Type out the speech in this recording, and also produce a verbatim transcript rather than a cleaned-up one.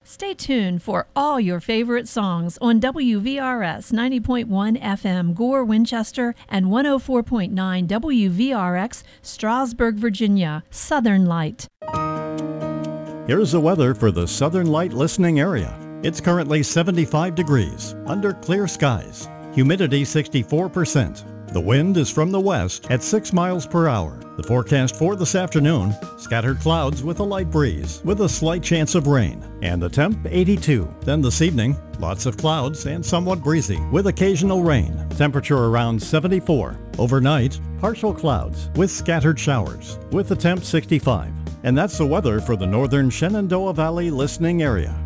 Stay tuned for all your favorite songs on W V R S ninety point one F M Gore, Winchester, and one oh four point nine W V R X Strasburg, Virginia. Southern Light. Here's the weather for the Southern Light listening area. It's currently seventy-five degrees under clear skies. Humidity sixty-four percent. The wind is from the west at six miles per hour. The forecast for this afternoon, scattered clouds with a light breeze with a slight chance of rain. And the temp eighty-two. Then this evening, lots of clouds and somewhat breezy with occasional rain. Temperature around seventy-four. Overnight, partial clouds with scattered showers with the temp sixty-five. And that's the weather for the northern Shenandoah Valley listening area.